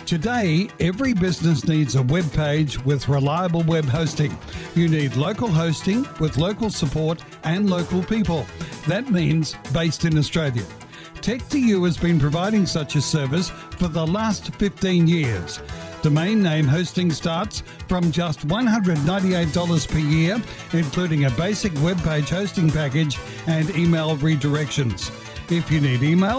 Today, every business needs a web page with reliable web hosting. You need local hosting with local support and local people. That means based in Australia. Tech2U has been providing such a service for the last 15 years. Domain name hosting starts from just $198 per year, including a basic web page hosting package and email redirections. If you need email,